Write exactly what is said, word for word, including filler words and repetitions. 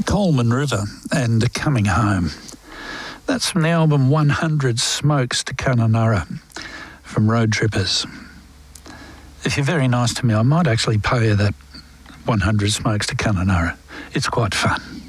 Coleman River and Coming Home. That's from the album one hundred Smokes to Kununurra from Road Trippers. If you're very nice to me, I might actually pay you that one hundred Smokes to Kununurra. It's quite fun.